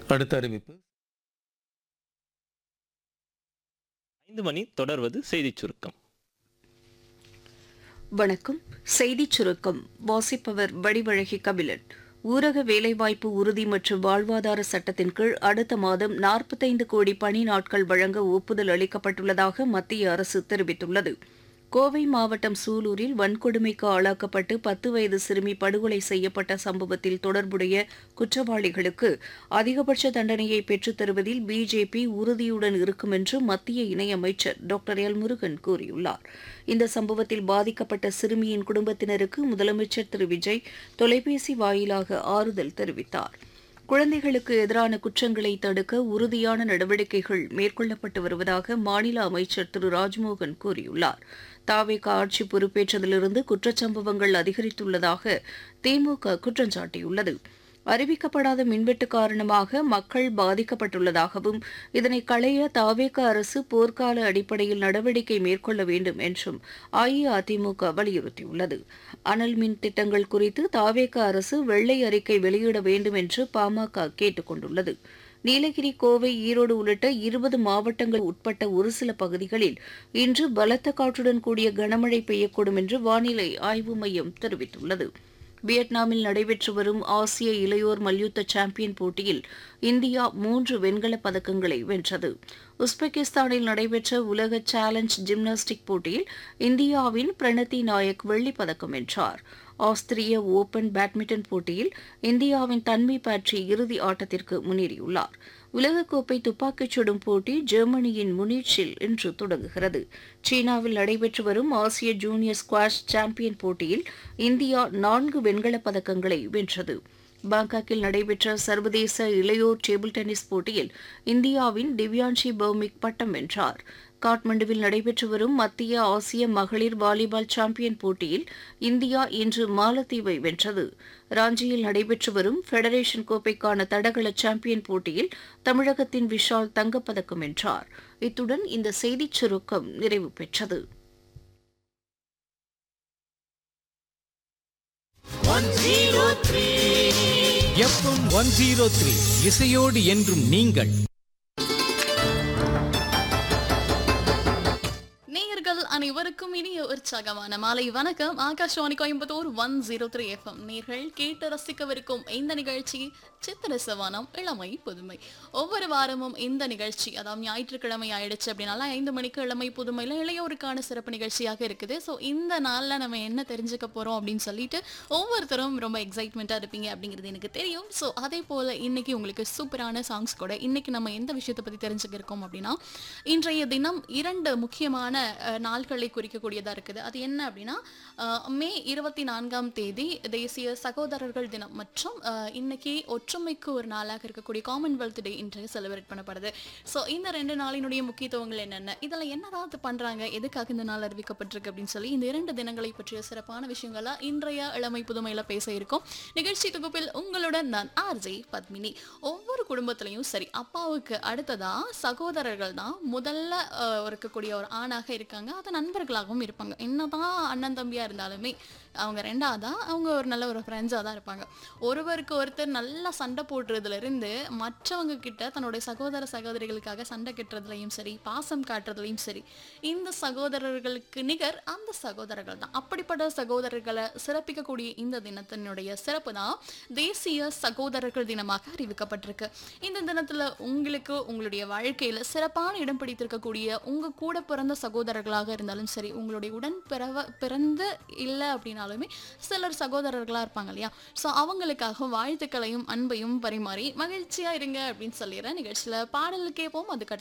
அடுத்த அறிவிப்பு 5 மணி தொடர்வது செய்திச் சுருக்கம். வணக்கம். செய்திச் சுருக்கம் வாசிப்பவர் வடிவழகி கபிலன். ஊரக வேலைவாய்ப்பு உறுதி மற்றும் வாழ்வாதார சட்டத்தின் கீழ் அடுத்த மாதம் 45 கோடி பணி நாட்கள் வழங்க ஒப்புதல் அளிக்கப்பட்டுள்ளதாக மத்திய அரசு தெரிவித்துள்ளது. கோவை மாவட்டம் சூலூரில் வன்கொடுமைக்கு ஆளாக்கப்பட்டு 10 வயது சிறுமி படுகொலை செய்யப்பட்ட சம்பவத்தில் தொடர்புடைய குற்றவாளிகளுக்கு அதிகபட்ச தண்டனையை பெற்றுத் தருவதில் பிஜேபி உறுதியுடன் இருக்கும் என்று மத்திய இணையமைச்சர் டாக்டர் எல் முருகன் கூறியுள்ளார். இந்த சம்பவத்தில் பாதிக்கப்பட்ட சிறுமியின் குடும்பத்தினருக்கு முதலமைச்சர் திரு விஜய் தொலைபேசி வாயிலாக ஆறுதல் தெரிவித்தார். குழந்தைகளுக்கு எதிரான குற்றங்களை தடுக்க உறுதியான நடவடிக்கைகள் மேற்கொள்ளப்பட்டு வருவதாக மாநில அமைச்சர் திரு ராஜ்மோகன் கூறியுள்ளார். தாவேக ஆட்சி பொறுப்பேற்றதிலிருந்து குற்றச்சம்பவங்கள் அதிகரித்துள்ளதாக திமுக குற்றம் சாட்டியுள்ளது. அறிவிக்கப்படாத மின்வெட்டு காரணமாக மக்கள் பாதிக்கப்பட்டுள்ளதாகவும் இதனை களைய தாவேக அரசு போர்க்கால அடிப்படையில் நடவடிக்கை மேற்கொள்ள வேண்டும் என்றும் அஇஅதிமுக வலியுறுத்தியுள்ளது. அனல் மின் திட்டங்கள் குறித்து தாவேக அரசு வெள்ளை அறிக்கை வெளியிட வேண்டும் என்று பாமக கேட்டுக் கொண்டுள்ளது. நீலகிரி, கோவை, ஈரோடு உள்ளிட்ட 20 மாவட்டங்கள் உட்பட்ட ஒரு சில பகுதிகளில் இன்று பலத்த காற்றுடன் கூடிய கனமழை பெய்யக்கூடும் என்று வானிலை ஆய்வு மையம் தெரிவித்துள்ளது. வியட்நாமில் நடைபெற்று வரும் ஆசிய இளையோர் மல்யுத்த சாம்பியன் போட்டியில் இந்தியா 3 வெண்கலப் பதக்கங்களை வென்றது. உஸ்பெகிஸ்தானில் நடைபெற்ற உலக சேலஞ்ச் ஜிம்னாஸ்டிக் போட்டியில் இந்தியாவின் பிரணதி நாயக் வெள்ளிப் பதக்கம் வென்றார். ஆஸ்திரிய ஓபன் பேட்மிண்டன் போட்டியில் இந்தியாவின் தன்வி பாட்ரி இறுதி ஆட்டத்திற்கு முன்னேறியுள்ளார். உலகக்கோப்பை துப்பாக்கிச் சுடும் போட்டி ஜெர்மனியின் முனிச்சில் இன்று தொடங்குகிறது. சீனாவில் நடைபெற்று வரும் ஆசிய ஜூனியர் ஸ்குவாஷ் சாம்பியன் போட்டியில் இந்தியா 4 வெண்கலப் பதக்கங்களை வென்றது. பாங்காக்கில் நடைபெற்ற சர்வதேச இளையோர் டேபிள் டென்னிஸ் போட்டியில் இந்தியாவின் திவ்யான்ஷி பௌமிக் பட்டம் வென்றார். காட்மண்டுவில் நடைபெற்று வரும் மத்திய ஆசிய மகளிர் வாலிபால் சாம்பியன் போட்டியில் இந்தியா இன்று மாலத்தீவை வென்றது. ராஞ்சியில் நடைபெற்று வரும் ஃபெடரேஷன் கோப்பைக்கான தடகள சாம்பியன் போட்டியில் தமிழகத்தின் விஷால் தங்கப்பதக்கம் வென்றார். இத்துடன் இந்த செய்திச் சுருக்கம் நிறைவு பெற்றது. எஃப்எம் 103 இசையோடு என்றும் நீங்கள். நேயர்கள் அனைவருக்கும் இனிய உற்சாகமான மாலை வணக்கம். ஆகாஷ்வாணி கோயம்புத்தூர் 103 எஃப்எம் நேர்கள் கேட்டு ரசிக்கவிருக்கும் இந்த நிகழ்ச்சி சித்திர சவானம் இளமை புதுமை. ஒவ்வொரு வாரமும் இந்த நிகழ்ச்சி, அதாவது ஞாயிற்றுக்கிழமை ஆயிடுச்சு அப்படின்னால 5 மணிக்கு இளமை புதுமையில் இளையோருக்கான சிறப்பு நிகழ்ச்சியாக இருக்குது. ஸோ இந்த நாளில் நம்ம என்ன தெரிஞ்சுக்க போகிறோம் அப்படின்னு சொல்லிட்டு ஒவ்வொருத்தரும் ரொம்ப எக்ஸைட்மெண்ட்டாக இருப்பீங்க அப்படிங்கிறது எனக்கு தெரியும். ஸோ அதே போல் இன்னைக்கு உங்களுக்கு சூப்பரான சாங்ஸ் கூட. இன்னைக்கு நம்ம எந்த விஷயத்தை பற்றி தெரிஞ்சுக்க இருக்கோம் அப்படின்னா, இன்றைய தினம் 2 முக்கியமான நாள்களை குறிக்கக்கூடியதாக இருக்குது. அது என்ன அப்படின்னா, மே 24ஆம் தேதி தேசிய சகோதரர்கள் தினம் மற்றும் இன்னைக்கு ஒற்றுமைக்கு ஒரு நாளாக இருக்கக்கூடிய காமன்வெல்த் டே இன்றைய செலிப்ரேட் பண்ணப்படுது. ஸோ இந்த 2 நாளினுடைய முக்கியத்துவங்கள் என்னென்ன, இதெல்லாம் என்னதான் பண்ணுறாங்க, எதுக்காக இந்த நாள் அறிவிக்கப்பட்டிருக்கு அப்படின்னு சொல்லி இந்த 2 தினங்களை பற்றிய சிறப்பான விஷயங்களா இன்றைய இளமை புதுமையில் பேச இருக்கும். நிகழ்ச்சி தொகுப்பில் உங்களுடன் நான் ஆர்ஜே பத்மினி. ஒவ்வொரு குடும்பத்திலையும் சரி, அப்பாவுக்கு அடுத்ததா சகோதரர்கள் தான் முதல்ல இருக்கக்கூடிய ஒரு ஆணாக இருக்காங்க. அது நண்பர்களாகவும் இருப்பாங்க. என்னதான் அண்ணன் தம்பியா இருந்தாலுமே அவங்க 2ஆவதா அவங்க ஒரு நல்ல ஒரு ஃப்ரெண்ட்ஸாக தான் இருப்பாங்க. ஒருவருக்கு ஒருத்தர் நல்லா சண்டை போடுறதுலேருந்து மற்றவங்க கிட்ட தன்னுடைய சகோதர சகோதரிகளுக்காக சண்டை கட்டுறதுலையும் சரி, பாசம் காட்டுறதுலையும் சரி, இந்த சகோதரர்களுக்கு நிகர் அந்த சகோதரர்கள் தான். அப்படிப்பட்ட சகோதரர்களை சிறப்பிக்கக்கூடிய இந்த தினத்தினுடைய சிறப்பு தான் தேசிய சகோதரர்கள் தினமாக அறிவிக்கப்பட்டிருக்கு. இந்த தினத்தில் உங்களுக்கு உங்களுடைய வாழ்க்கையில் சிறப்பான இடம் பிடித்திருக்கக்கூடிய உங்கள் கூட பிறந்த சகோதரர்களாக இருந்தாலும் சரி, உங்களுடைய உடன் பிறந்து இல்லை அப்படின்னாலுமே சிலர் சகோதரர்களாக இருப்பாங்க இல்லையா, ஸோ அவங்களுக்காக வாழ்த்துக்களையும் அன்பையும் பரிமாறி மகிழ்ச்சியாக இருங்க அப்படின்னு சொல்லிடுறேன். நிகழ்ச்சியில் பாடல் கேட்போம். அதுக்கு